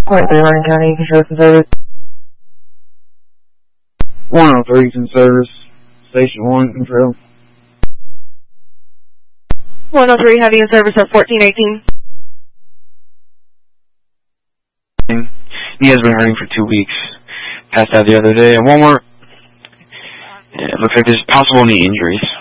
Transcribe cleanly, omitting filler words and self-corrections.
Alright, Lorraine County Construction Service. 103 in service. Station 1 control. 103 heavy in service at 1418. He has been hurting for 2 weeks. Passed out the other day. And one more. Yeah, it looks like there's possible knee injuries.